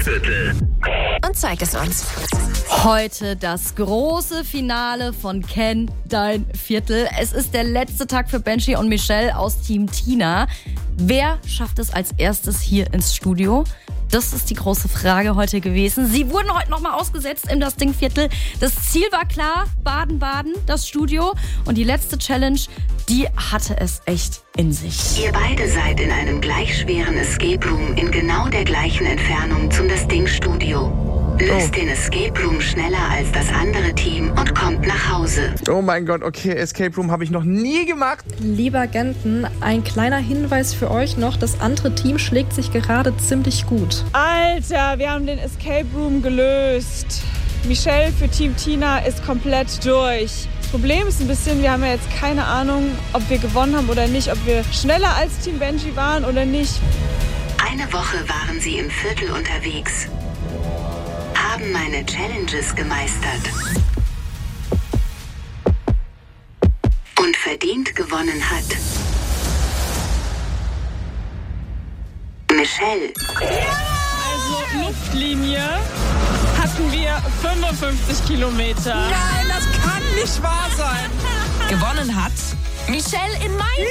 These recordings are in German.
Viertel. Und zeig es uns. Heute das große Finale von Kenn dein Viertel. Es ist der letzte Tag für Benji und Michelle aus Team Tina. Wer schafft es als erstes hier ins Studio? Das ist die große Frage heute gewesen. Sie wurden heute nochmal ausgesetzt im Das Ding Viertel. Das Ziel war klar, Baden-Baden, das Studio. Und die letzte Challenge, die hatte es echt in sich. Ihr beide seid in einem gleich schweren Escape Room in genau der gleichen Entfernung zum Das Ding Studio. Löst den Escape Room schneller als das andere Team und kommt nach Hause. Oh mein Gott, okay, Escape Room habe ich noch nie gemacht. Liebe Agenten, ein kleiner Hinweis für euch noch. Das andere Team schlägt sich gerade ziemlich gut. Alter, wir haben den Escape Room gelöst. Michelle für Team Tina ist komplett durch. Das Problem ist ein bisschen, wir haben ja jetzt keine Ahnung, ob wir gewonnen haben oder nicht, ob wir schneller als Team Benji waren oder nicht. Eine Woche waren sie im Viertel unterwegs. Haben meine Challenges gemeistert. Und verdient gewonnen hat Michelle. Also Luftlinie hatten wir 55 Kilometer. Nein, das kann nicht wahr sein. Gewonnen hat Michelle in Mainz.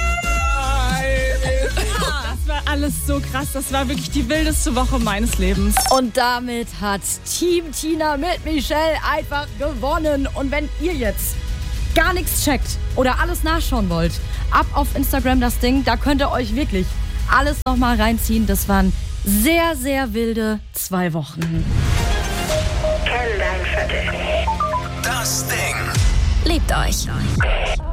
Das war alles so krass. Das war wirklich die wildeste Woche meines Lebens. Und damit hat Team Tina mit Michelle einfach gewonnen. Und wenn ihr jetzt gar nichts checkt oder alles nachschauen wollt, ab auf Instagram das Ding, da könnt ihr euch wirklich alles nochmal reinziehen. Das waren sehr, sehr wilde 2 Wochen. Kenn dein Viertel. Das Ding. Liebt euch.